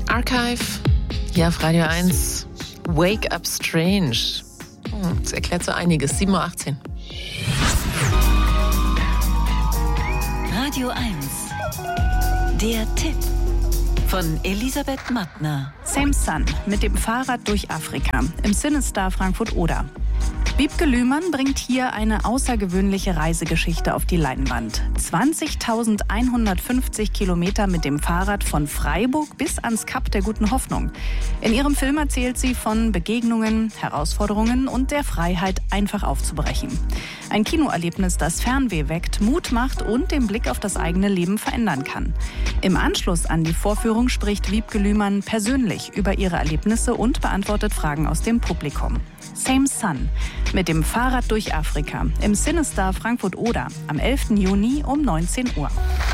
Archive, hier auf Radio 1. Wake Up Strange. Das erklärt so einiges. 7.18 Uhr. Radio 1. Der Tipp von Elisabeth Mattner. Same Sun mit dem Fahrrad durch Afrika im Cinestar Frankfurt-Oder. Wiebke Lühmann bringt hier eine außergewöhnliche Reisegeschichte auf die Leinwand. 20.150 Kilometer mit dem Fahrrad von Freiburg bis ans Kap der Guten Hoffnung. In ihrem Film erzählt sie von Begegnungen, Herausforderungen und der Freiheit, einfach aufzubrechen. Ein Kinoerlebnis, das Fernweh weckt, Mut macht und den Blick auf das eigene Leben verändern kann. Im Anschluss an die Vorführung spricht Wiebke Lühmann persönlich über ihre Erlebnisse und beantwortet Fragen aus dem Publikum. Same Sun mit dem Fahrrad durch Afrika im Cinestar Frankfurt-Oder am 11. Juni um 19 Uhr.